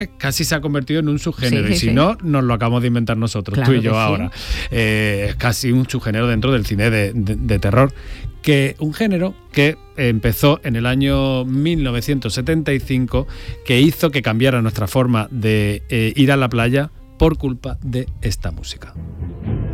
casi se ha convertido en un subgénero, Sí, y si sí. no, nos lo acabamos de inventar nosotros, Claro tú y yo que sí. ahora. Es casi un subgénero dentro del cine de terror, que un género que empezó en el año 1975, que hizo que cambiara nuestra forma de ir a la playa por culpa de esta música.